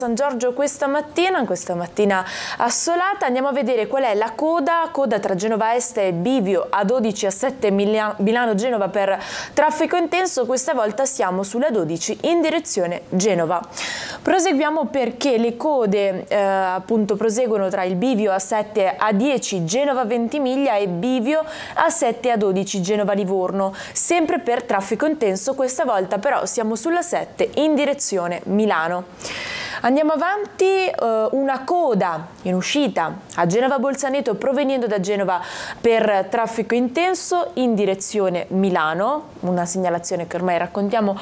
San Giorgio questa mattina assolata. Andiamo a vedere qual è la coda tra Genova Est e Bivio, A12 A7 Milano-Genova per traffico intenso. Questa volta siamo sulla 12 in direzione Genova. Proseguiamo perché le code appunto proseguono tra il Bivio A7 A10 Genova Ventimiglia e Bivio A7 A12 Genova Livorno, sempre per traffico intenso. Questa volta però siamo sulla 7 in direzione Milano. Andiamo avanti, una coda in uscita a Genova Bolzaneto proveniendo da Genova per traffico intenso in direzione Milano, una segnalazione che ormai raccontiamo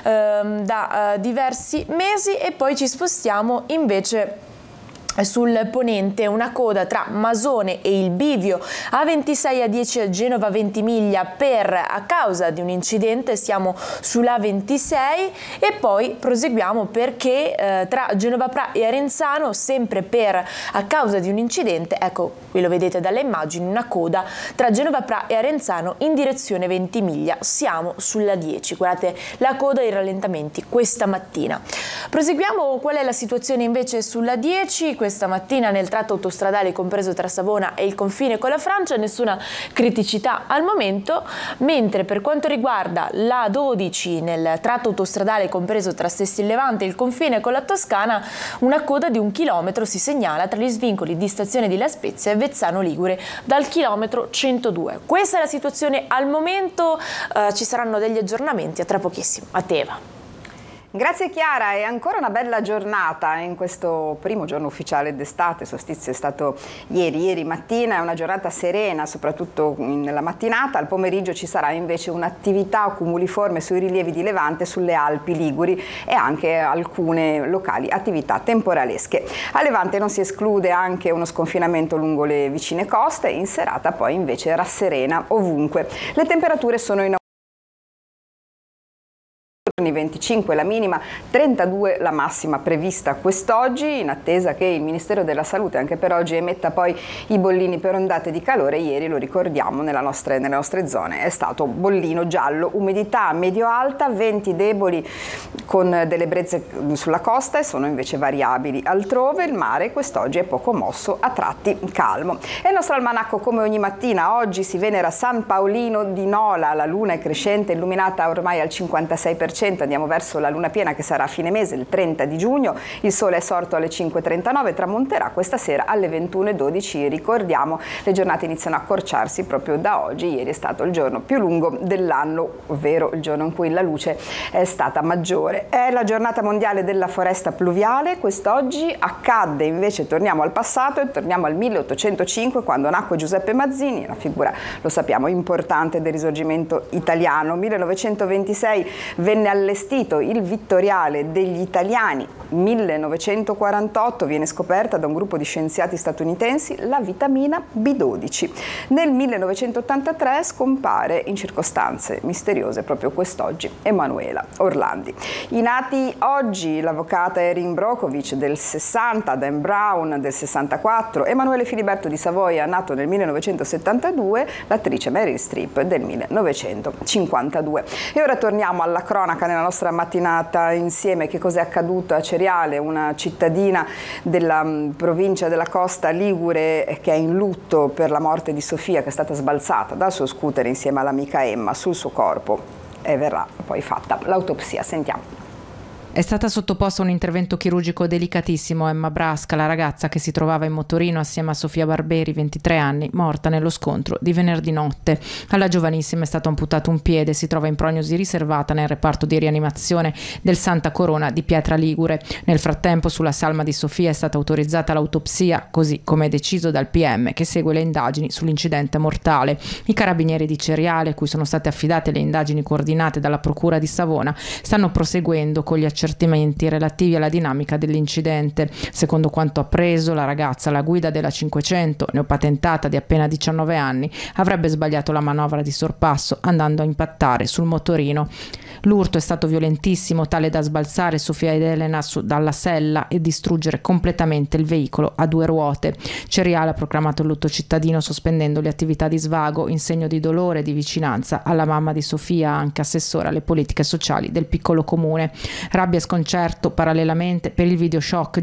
da diversi mesi, e poi ci spostiamo invece sul ponente, una coda tra Masone e il Bivio A26 A10 a Genova Ventimiglia a causa di un incidente, siamo sulla 26, e poi proseguiamo perché tra Genova Pra e Arenzano, sempre a causa di un incidente, ecco, qui lo vedete dalle immagini, una coda tra Genova Pra e Arenzano in direzione Ventimiglia, siamo sulla 10, guardate la coda e i rallentamenti questa mattina. Proseguiamo, qual è la situazione invece sulla 10? Questa mattina nel tratto autostradale compreso tra Savona e il confine con la Francia nessuna criticità al momento, mentre per quanto riguarda la 12 nel tratto autostradale compreso tra Sestri Levante e il confine con la Toscana, una coda di 1 chilometro si segnala tra gli svincoli di stazione di La Spezia e Vezzano Ligure dal chilometro 102. Questa è la situazione al momento, ci saranno degli aggiornamenti a tra pochissimo. A te, Eva. Grazie Chiara, è ancora una bella giornata in questo primo giorno ufficiale d'estate. Solstizio è stato ieri mattina, è una giornata serena soprattutto nella mattinata. Al pomeriggio ci sarà invece un'attività cumuliforme sui rilievi di Levante, sulle Alpi Liguri, e anche alcune locali attività temporalesche. A Levante non si esclude anche uno sconfinamento lungo le vicine coste, in serata poi invece rasserena ovunque. Le temperature sono in 25 la minima, 32 la massima prevista quest'oggi, in attesa che il Ministero della Salute anche per oggi emetta poi i bollini per ondate di calore. Ieri, lo ricordiamo, nelle nostre zone è stato bollino giallo, umidità medio-alta, venti deboli con delle brezze sulla costa e sono invece variabili altrove. Il mare quest'oggi è poco mosso, a tratti calmo. E il nostro almanacco come ogni mattina, oggi si venera San Paolino di Nola, la luna è crescente, illuminata ormai al 56%, andiamo verso la luna piena che sarà a fine mese, il 30 di giugno, il sole è sorto alle 5:39, tramonterà questa sera alle 21:12, ricordiamo le giornate iniziano a accorciarsi proprio da oggi. Ieri è stato il giorno più lungo dell'anno, ovvero il giorno in cui la luce è stata maggiore. È la giornata mondiale della foresta pluviale, quest'oggi accadde invece, torniamo al passato e torniamo al 1805 quando nacque Giuseppe Mazzini, una figura, lo sappiamo, importante del risorgimento italiano. 1926 venne allestito il Vittoriale degli Italiani. 1948 viene scoperta da un gruppo di scienziati statunitensi la vitamina B12. Nel 1983 scompare in circostanze misteriose proprio quest'oggi Emanuela Orlandi. I nati oggi: l'avvocata Erin Brockovich del 60, Dan Brown del 64, Emanuele Filiberto di Savoia nato nel 1972, l'attrice Meryl Streep del 1952. E ora torniamo alla cronaca nella nostra mattinata insieme. Che cos'è accaduto a Ceriale, una cittadina della provincia della Costa Ligure che è in lutto per la morte di Sofia, che è stata sbalzata dal suo scooter insieme all'amica Emma. Sul suo corpo verrà poi fatta l'autopsia. Sentiamo. È stata sottoposta a un intervento chirurgico delicatissimo Emma Brasca, la ragazza che si trovava in motorino assieme a Sofia Barberi, 23 anni, morta nello scontro di venerdì notte. Alla giovanissima è stato amputato un piede, si trova in prognosi riservata nel reparto di rianimazione del Santa Corona di Pietra Ligure. Nel frattempo sulla salma di Sofia è stata autorizzata l'autopsia, così come deciso dal PM che segue le indagini sull'incidente mortale. I carabinieri di Ceriale, cui sono state affidate le indagini coordinate dalla Procura di Savona, stanno proseguendo con gli accertamenti relativi alla dinamica dell'incidente. Secondo quanto appreso, la ragazza, la guida della 500, neopatentata di appena 19 anni, avrebbe sbagliato la manovra di sorpasso andando a impattare sul motorino. L'urto è stato violentissimo, tale da sbalzare Sofia ed Elena dalla sella e distruggere completamente il veicolo a 2 ruote. Ceriala ha proclamato il lutto cittadino sospendendo le attività di svago in segno di dolore e di vicinanza alla mamma di Sofia, anche assessora alle politiche sociali del piccolo comune. Rabbia e sconcerto parallelamente per il video shock